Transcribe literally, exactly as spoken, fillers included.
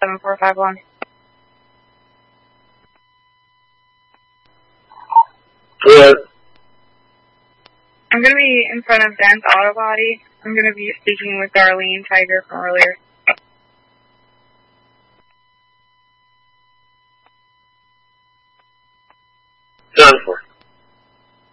seven four five one. Good. I'm going to be in front of Ben's Auto Body. I'm going to be speaking with Darlene Tiger from earlier.